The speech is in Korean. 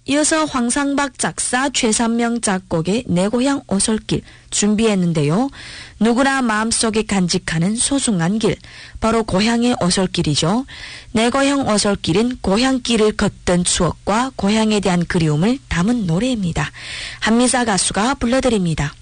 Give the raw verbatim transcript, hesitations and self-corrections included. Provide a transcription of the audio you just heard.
이어서 황상박 작사, 최삼명 작곡의 내 고향 오솔길 준비했는데요. 누구나 마음속에 간직하는 소중한 길, 바로 고향의 오솔길이죠. 내 고향 오솔길은 고향길을 걷던 추억과 고향에 대한 그리움을 담은 노래입니다. 한미사 가수가 불러드립니다.